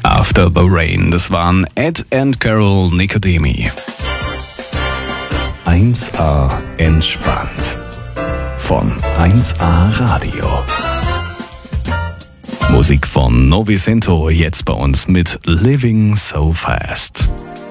After the Rain, das waren Ed and Carol Nicodemi. 1A entspannt von 1A Radio. Musik von Novicento, jetzt bei uns mit Living So Fast.